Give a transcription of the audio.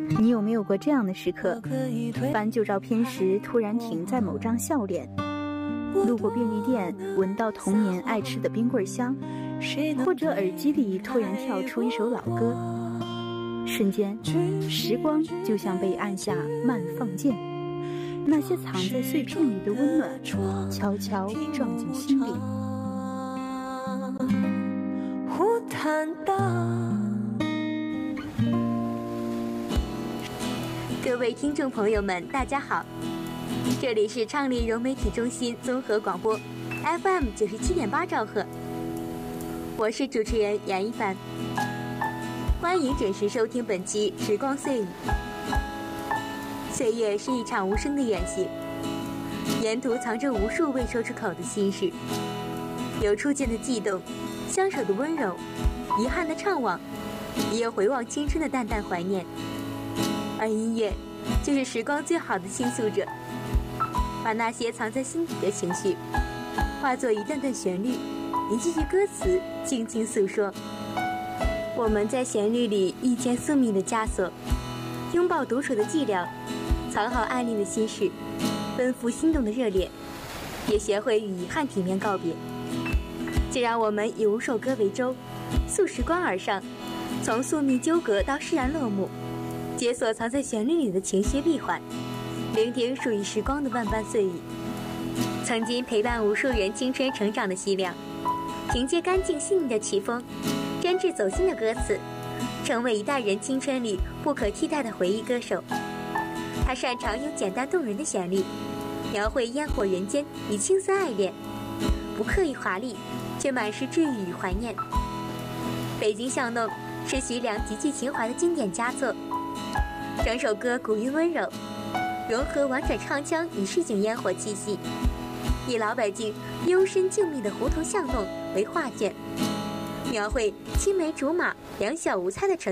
你有没有过这样的时刻？翻旧照片时，突然停在某张笑脸；路过便利店，闻到童年爱吃的冰棍香；或者耳机里突然跳出一首老歌。瞬间，时光就像被按下慢放键，那些藏在碎片里的温暖，悄悄撞进心里。 忽坦荡。 各位听众朋友们，大家好，这里是畅力融媒体中心综合广播 FM 97.8兆赫，我是主持人杨一凡，欢迎准时收听本期时光碎语。岁月是一场无声的远行，沿途藏着无数未说出口的心事，有初见的悸动，相守的温柔，遗憾的怅惘，也有回望青春的淡淡怀念。而音乐就是时光最好的倾诉者，把那些藏在心底的情绪化作一段段旋律，一句句歌词静静诉说。我们在旋律里遇见宿命的枷锁，拥抱独处的寂寥，藏好暗恋的心事，奔赴心动的热烈，也学会与遗憾体面告别。就让我们以5首歌为舟，溯时光而上，从宿命纠葛到释然落幕，解锁藏在旋律里的情绪闭环，聆听属于时光的万般碎语。曾经陪伴无数人青春成长的希亮，凭借干净细腻的曲风，真挚走心的歌词，成为一代人青春里不可替代的回忆歌手。他擅长用简单动人的旋律，描绘烟火人间与青涩爱恋，不刻意华丽，却满是治愈与怀念。北京巷弄是徐良极具情怀的经典佳作，整首歌古韵温柔，融合婉转唱腔与市井烟火气息，以老北京幽深静谧的胡同巷弄为画卷，描绘青梅竹马两小无猜的